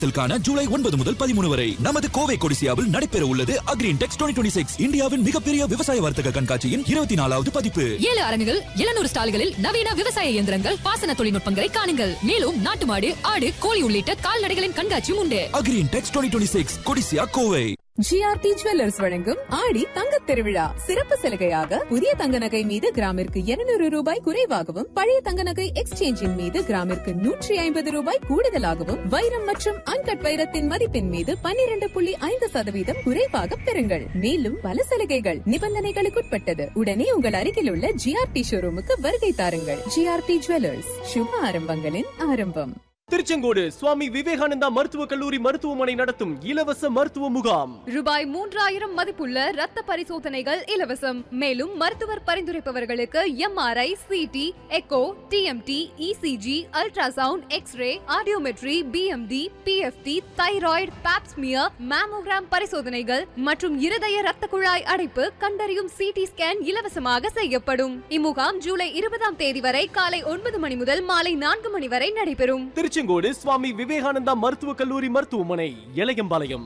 ஜூலை 9 முதல் 13 வரை நமது கோவை கொடிசியாவில் நடைபெற உள்ளது அக்ரின்டெக்ஸ் 2026 இந்தியாவின் மிகப்பெரிய விவசாய வர்த்தக கண்காட்சியின் 24வது பதிப்பு. 7 அரங்குகள் 700 ஸ்டால்களில் நவீன விவசாய இயந்திரங்கள், பாசன தொழில்நுட்பங்களை காணுங்கள். மேலும் நாட்டு மாடு, ஆடு, கோழி உள்ளிட்ட கால்நடைகளின் கண்காட்சியும் உண்டு. அக்ரின்டெக்ஸ் 2026 கொடிசியா கோவை. GRT ஜுவல்லர்ஸ் வழங்கும் ஆடி தங்கத் திருவிழா சிறப்பு சலுகையாக புதிய தங்க நகை மீது கிராமிற்கு 200 ரூபாய் குறைவாகவும், பழைய தங்க நகை எக்ஸ்சேஞ்சின் மீது கிராமிற்கு 150 ரூபாய் கூடுதலாகவும், வைரம் மற்றும் அன்கட் வைரத்தின் மதிப்பின் மீது 12.5% குறைவாக பெறுங்கள். மேலும் பல சலுகைகள் நிபந்தனைகளுக்குட்பட்டது. உடனே உங்கள் அருகில் உள்ள GRT ஷோரூமுக்கு வருகை தாருங்கள். GRT ஜுவல்லர்ஸ், சுப ஆரம்பங்களின் ஆரம்பம். திருச்செங்கோடு சுவாமி விவேகானந்தா மருத்துவக் கல்லூரி மருத்துவமனை நடத்தும் இலவச மருத்துவ முகாம். ரூபாய் 3000 மதிப்புள்ள ரத்த பரிசோதனைகள் இலவசம். மேலும் மருத்துவர் பரிந்துரைப்பவர்களுக்கு MRI, CT, echo, TMT, ECG, ultrasound, x ray, audiometry, BMD, PFT, thyroid, Pap smear, mammogram பரிசோதனைகள் மற்றும் இருதய ரத்த குழாய் அடைப்பு கண்டறியும் CT ஸ்கேன் இலவசமாக செய்யப்படும். இம்முகாம் ஜூலை 20ஆம் தேதி வரை காலை 9 மணி முதல் மாலை 4 மணி வரை நடைபெறும். திருச்செங்கோடு சுவாமி விவேகானந்தா மருத்துவக் கல்லூரி மருத்துவமனை, இளையம்பாளையம்.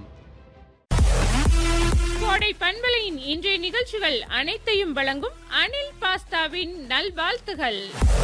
கோடை பண்பலையின் இன்றைய நிகழ்ச்சிகள் அனைத்தையும் வழங்கும் அனில் பாஸ்தாவின் நல்வாழ்த்துகள்.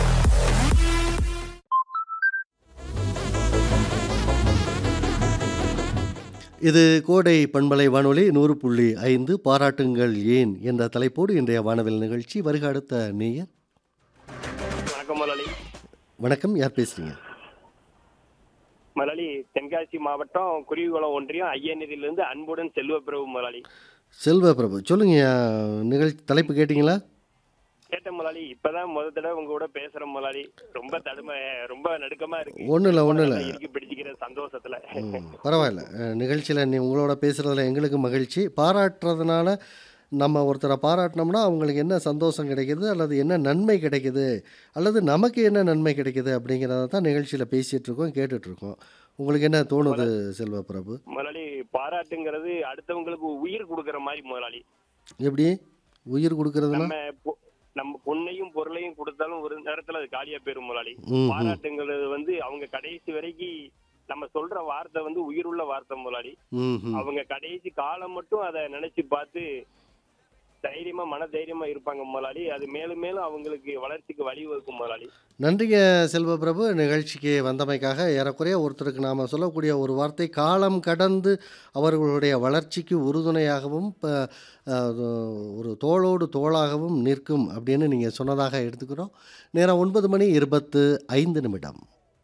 இது கோடை பண்பலை வானொலி 100.5 பாராட்டுங்கள் ஏன் என்ற தலைப்போடு இன்றைய வானவில் நிகழ்ச்சி. வருக அடுத்த நேயர். வணக்கம் மலலி. வணக்கம், யார் பேசுறீங்க? மலலி, தென்காசி மாவட்டம் குருவிகுளம் ஒன்றியம் ஐயநிதியிலிருந்து அன்புடன் செல்வப்பிரபு மலலி. செல்வப்பிரபு, சொல்லுங்க. நிகழ்ச்சி தலைப்பு கேட்டீங்களா? கேட்ட மலாலி, இப்பதான் முதல் தடவை உங்க கூட பேசுறேன் மலாலி. ரொம்ப நடுக்கமா இருக்கு. ஒன்றும் இல்லை பிடிச்சிக்கிற சந்தோஷத்துல. பரவாயில்ல, நிகழ்ச்சியில் உங்களோட பேசுறதுல எங்களுக்கு மகிழ்ச்சி. பாராட்டுறதுனால நம்ம ஒருத்தரை பாராட்டினோம்னா அவங்களுக்கு என்ன சந்தோஷம் கிடைக்கிது, அல்லது என்ன நன்மை கிடைக்கிது, அல்லது நமக்கு என்ன நன்மை கிடைக்கிது அப்படிங்கிறத தான் நிகழ்ச்சியில் பேசிகிட்டு இருக்கோம், கேட்டுட்ருக்கோம். உங்களுக்கு என்ன தோணுது செல்வப்பிரபு? முதலாளி, பாராட்டுங்கிறது அடுத்தவங்களுக்கு உயிர் கொடுக்கற மாதிரி முதலாளி. எப்படி உயிர் கொடுக்கறதுன்னா? நம்ம பொண்ணையும் பொருளையும் கொடுத்தாலும் ஒரு நேரத்துல அது காலியா போயிரும் முதலாளி. பாராட்டுங்கிறது அவங்க கடைசி வரைக்கும் நம்ம சொல்ற வார்த்தை உயிருள்ள வார்த்தை முதலாளி. அவங்க கடைசி காலம் மட்டும் அதை நினைச்சு பார்த்து தைரியமா மன தைரியமா இருப்பாங்க முதலாளி. அது மேலும் மேலும் அவங்களுக்கு வளர்ச்சிக்கு வழிவகுக்கும் முதலாளி. நன்றிங்க செல்வப்பிரபு, நிகழ்ச்சிக்கு வந்தமைக்காக. ஏறக்குறைய ஒருத்தருக்கு நாம் சொல்லக்கூடிய ஒரு வார்த்தை காலம் கடந்து அவர்களுடைய வளர்ச்சிக்கு உறுதுணையாகவும் ஒரு தோளோடு தோளாகவும் நிற்கும் அப்படின்னு நீங்கள் சொன்னதாக எடுத்துக்கிறோம். நேரம் 9:25.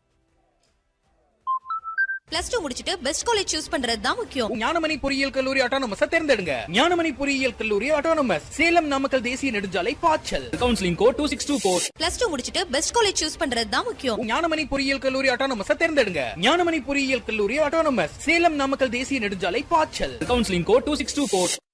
பிளஸ் 2 முடிச்சிட்டு பெஸ்ட் காலேஜ் சூஸ் பண்றது தான் முக்கியம். ஞானமணி பொறியியல் கல்லூரி ஆட்டோனமஸ் தேர்ந்தெடுங்க. ஞானமணி பொறியியல் கல்லூரி ஆட்டோனமஸ், சேலம் நாமக்கல் தேசிய நெடுஞ்சாலை பாய்ச்சல். Counselling code 2624. பிளஸ் 2 முடிச்சிட்டு பெஸ்ட் காலேஜ் சூஸ் பண்றது தான் முக்கியம். ஞானமணி பொறியியல் கல்லூரி ஆட்டோனமஸ் தேர்ந்தெடுங்க. ஞானமணி பொறியியல் கல்லூரி ஆட்டோனமஸ், சேலம் நாமக்கல் தேசிய நெடுஞ்சாலை பாய்ச்சல். Counselling code 2624.